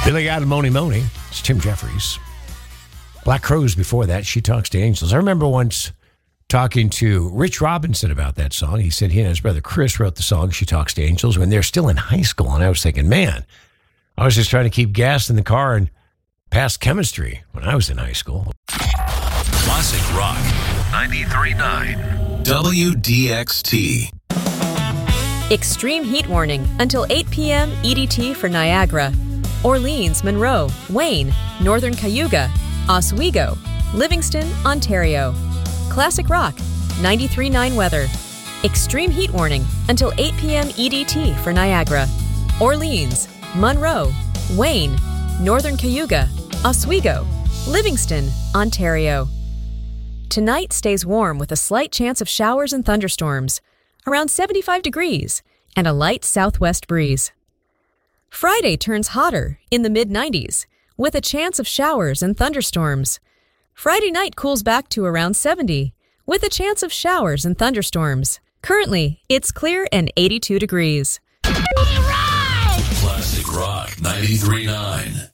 Billy Adamoni Moni. It's Tim Jeffries. Black Crowes before that, She Talks to Angels. I remember once talking to Rich Robinson about that song. He said he and his brother Chris wrote the song She Talks to Angels when they're still in high school. And I was thinking, man, I was just trying to keep gas in the car and pass chemistry when I was in high school. Classic Rock 93.9 WDXT. Extreme heat warning until 8 p.m. EDT for Niagara, Orleans, Monroe, Wayne, Northern Cayuga, Oswego, Livingston, Ontario. Classic Rock 93.9 weather. Extreme heat warning until 8 p.m. EDT for Niagara, Orleans, Monroe, Wayne, Northern Cayuga, Oswego, Livingston, Ontario. Tonight stays warm with a slight chance of showers and thunderstorms, around 75 degrees, and a light southwest breeze. Friday turns hotter in the mid-90s, with a chance of showers and thunderstorms. Friday night cools back to around 70, with a chance of showers and thunderstorms. Currently, it's clear and 82 degrees. Classic Rock 93.9